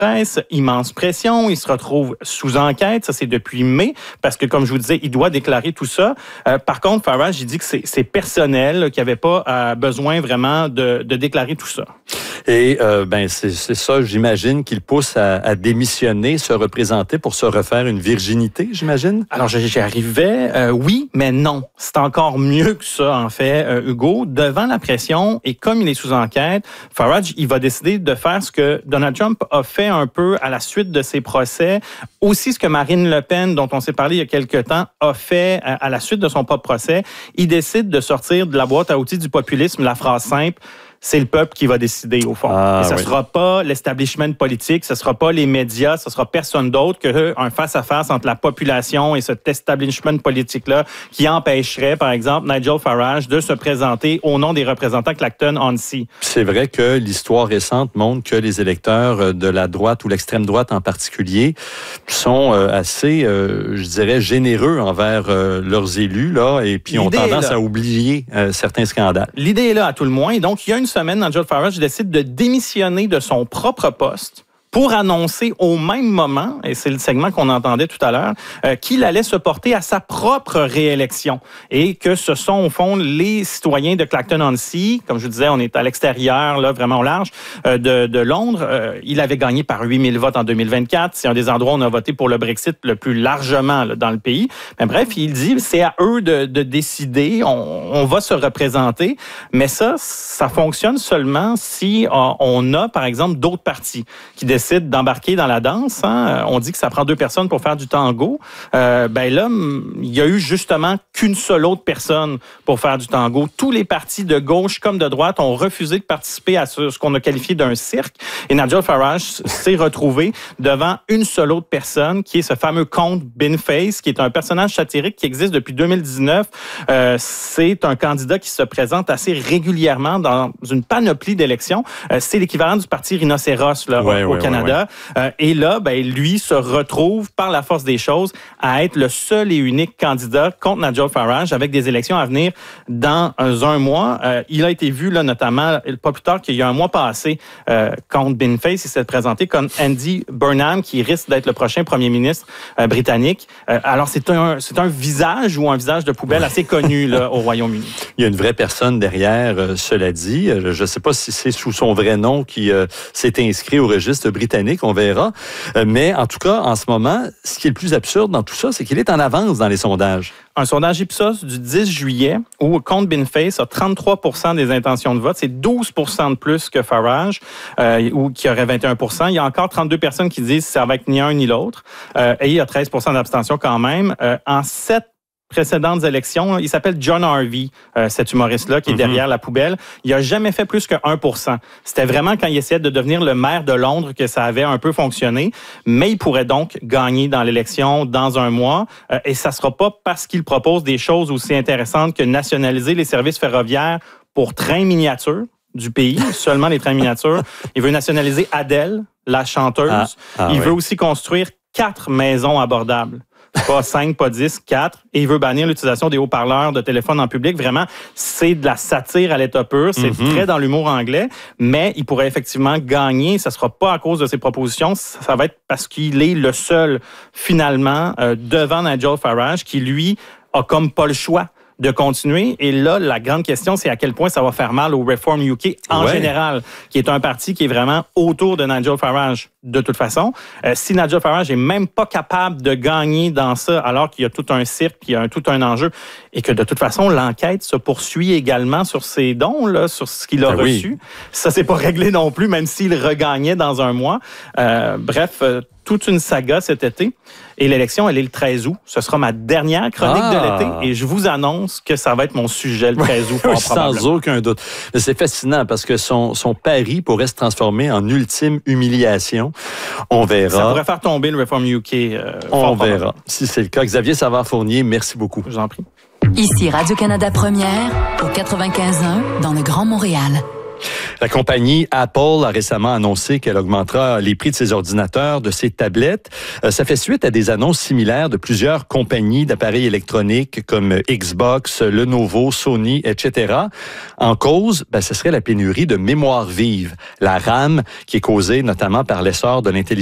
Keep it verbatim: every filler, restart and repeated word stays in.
presse, immense pression, il se retrouve sous enquête, ça c'est depuis mai, parce que comme je vous disais, il doit déclarer tout ça. Euh, par contre, Farage, il dit que c'est, c'est personnel, qu'il n'y avait pas euh, besoin vraiment de, de déclarer tout ça. Et euh, ben c'est, c'est ça, j'imagine, qu'il pousse à, à démissionner, se représenter pour se refaire une virginité, j'imagine? Alors, j'y arrivais, euh, oui, mais non. C'est encore mieux que ça, en fait, euh, Hugo. Devant la pression, et comme il est sous enquête, Farage, il va décider de faire ce que Donald Trump a fait un peu à la suite de ses procès, aussi ce que Marine Le Pen, dont on s'est parlé il y a quelque temps, a fait à, à la suite de son propre procès. Il décide de sortir de la boîte à outils du populisme la phrase simple: c'est le peuple qui va décider, au fond. Ah, et ça ne oui. sera pas l'establishment politique, ce ne sera pas les médias, ce ne sera personne d'autre qu'un face-à-face entre la population et cet establishment politique-là qui empêcherait, par exemple, Nigel Farage de se présenter au nom des représentants Clacton-on-Sea. C'est vrai que l'histoire récente montre que les électeurs de la droite ou l'extrême droite en particulier sont assez, euh, je dirais, généreux envers euh, leurs élus, là, et puis ont tendance à oublier euh, certains scandales. L'idée est là, à tout le moins. Et donc, il y a une semaine, Nigel Farage décide de démissionner de son propre poste pour annoncer au même moment, et c'est le segment qu'on entendait tout à l'heure, euh, qu'il allait se porter à sa propre réélection et que ce sont au fond les citoyens de Clacton-on-Sea, comme je vous disais, on est à l'extérieur, là, vraiment au large, euh, de, de Londres. Euh, il avait gagné par huit mille votes en deux mille vingt-quatre. C'est un des endroits où on a voté pour le Brexit le plus largement là, dans le pays. Mais bref, il dit, c'est à eux de, de décider, on, on va se représenter, mais ça, ça fonctionne seulement si euh, on a, par exemple, d'autres partis qui décident d'embarquer dans la danse. Hein. On dit que ça prend deux personnes pour faire du tango. Euh, ben là, il y a eu justement qu'une seule autre personne pour faire du tango. Tous les partis de gauche comme de droite ont refusé de participer à ce, ce qu'on a qualifié d'un cirque. Et Nigel Farage s'est retrouvé devant une seule autre personne, qui est ce fameux comte Binface, qui est un personnage satirique qui existe depuis deux mille dix-neuf. Euh, c'est un candidat qui se présente assez régulièrement dans une panoplie d'élections. Euh, c'est l'équivalent du parti Rhinocéros là, ouais, au ouais, Canada. Ouais, ouais. Euh, et là, ben, lui se retrouve par la force des choses à être le seul et unique candidat contre Nigel Farage avec des élections à venir dans un, un mois. Euh, il a été vu là, notamment, pas plus tard qu'il y a un mois passé, euh, contre Binface, il s'est présenté comme Andy Burnham, qui risque d'être le prochain premier ministre euh, britannique. Euh, alors, c'est un, c'est un visage ou un visage de poubelle assez connu là, au Royaume-Uni. Il y a une vraie personne derrière, euh, cela dit. Je ne sais pas si c'est sous son vrai nom qui euh, s'est inscrit au registre britannique, on verra. Euh, mais en tout cas, en ce moment, ce qui est le plus absurde dans tout ça, c'est qu'il est en avance dans les sondages. Un sondage Ipsos du dix juillet où Comte Binface a trente-trois pour cent des intentions de vote. C'est douze pour cent de plus que Farage, euh, ou qui aurait vingt et un pour cent. Il y a encore trente-deux personnes qui disent que ça va être ni un ni l'autre. Euh, et il y a treize pour cent d'abstention quand même. Euh, en sept précédentes élections, il s'appelle John Harvey, euh, cet humoriste-là, qui est derrière mm-hmm. la poubelle. Il n'a jamais fait plus que un pour cent. C'était vraiment quand il essayait de devenir le maire de Londres que ça avait un peu fonctionné, mais il pourrait donc gagner dans l'élection dans un mois, euh, et ça ne sera pas parce qu'il propose des choses aussi intéressantes que nationaliser les services ferroviaires pour trains miniatures du pays, seulement les trains miniatures. Il veut nationaliser Adele, la chanteuse. Ah, ah, il ouais. veut aussi construire quatre maisons abordables. Pas cinq, pas dix, quatre. Et il veut bannir l'utilisation des haut-parleurs de téléphone en public. Vraiment, c'est de la satire à l'état pur. C'est mm-hmm. très dans l'humour anglais. Mais il pourrait effectivement gagner. Ça ne sera pas à cause de ses propositions. Ça va être parce qu'il est le seul, finalement, euh, devant Nigel Farage, qui, lui, a comme pas le choix de continuer. Et là, la grande question, c'est à quel point ça va faire mal au Reform U K en ouais. général, qui est un parti qui est vraiment autour de Nigel Farage de toute façon. Euh, si Nigel Farage est même pas capable de gagner dans ça, alors qu'il y a tout un cirque, qu'il y a un, tout un enjeu, et que de toute façon, l'enquête se poursuit également sur ses dons, là, sur ce qu'il a ben reçu. Oui. Ça, c'est pas réglé non plus, même s'il regagnait dans un mois. Euh, bref, euh, toute une saga cet été. Et l'élection, elle est le treize août. Ce sera ma dernière chronique ah. de l'été. Et je vous annonce que ça va être mon sujet le treize août. Oui, sans aucun doute. Mais c'est fascinant parce que son, son pari pourrait se transformer en ultime humiliation. On verra. Ça pourrait faire tomber le Reform U K. Euh, On verra. Si c'est le cas. Xavier Savard-Fournier, merci beaucoup. Je vous en prie. Ici Radio-Canada Première, au quatre-vingt-quinze point un, dans le Grand Montréal. La compagnie Apple a récemment annoncé qu'elle augmentera les prix de ses ordinateurs, de ses tablettes. Euh, ça fait suite à des annonces similaires de plusieurs compagnies d'appareils électroniques comme Xbox, Lenovo, Sony, et cetera. En cause, ben, ce serait la pénurie de mémoire vive, la RAM, qui est causée notamment par l'essor de l'intelligence